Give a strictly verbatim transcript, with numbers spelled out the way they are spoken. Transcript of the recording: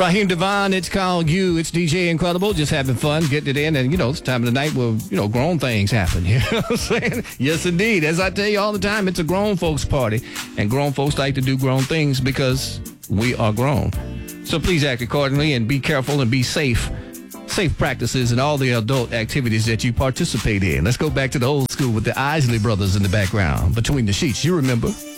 Raheem Devon, it's called You. It's D J Incredible, just having fun, getting it in. And, you know, it's time of the night where, you know, grown things happen. You know what I'm saying? Yes, indeed. As I tell you all the time, it's a grown folks party. And grown folks like to do grown things because we are grown. So please act accordingly and be careful and be safe. Safe practices and all the adult activities that you participate in. Let's go back to the old school with the Isley Brothers in the background. Between the Sheets. You remember.